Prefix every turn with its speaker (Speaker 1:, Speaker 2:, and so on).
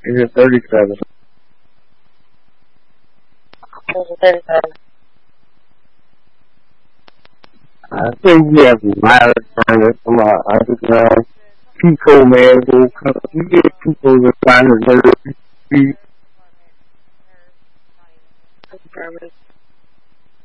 Speaker 1: Is it 37?
Speaker 2: It's 37.
Speaker 1: I think we have a lot of furnace from our underground. Pico, man, will come. We get people to find a nerve.